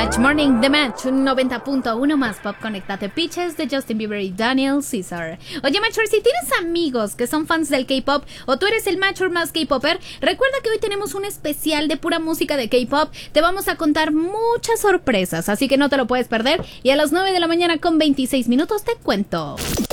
Match Morning, The Match, un 90.1 más pop. Conéctate, Pitches de Justin Bieber y Daniel Caesar. Oye, Matcher, si tienes amigos que son fans del K-pop o tú eres el Matcher más K-popper, recuerda que hoy tenemos un especial de pura música de K-pop. Te vamos a contar muchas sorpresas, así que no te lo puedes perder. Y a las 9 de la mañana con 26 minutos te cuento.